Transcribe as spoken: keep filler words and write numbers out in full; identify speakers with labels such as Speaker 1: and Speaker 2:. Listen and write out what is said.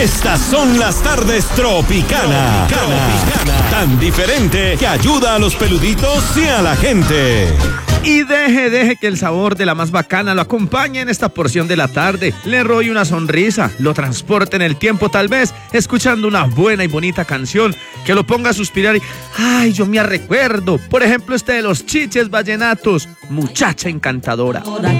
Speaker 1: Estas son las tardes Tropicana. Tropicana. Tan diferente que ayuda a los peluditos y a la gente.
Speaker 2: Y deje, deje que el sabor de la más bacana lo acompañe en esta porción de la tarde. Le robe una sonrisa, lo transporte en el tiempo tal vez, escuchando una buena y bonita canción que lo ponga a suspirar y... ¡ay, yo me recuerdo! Por ejemplo, este de los Chiches Vallenatos, Muchacha Encantadora.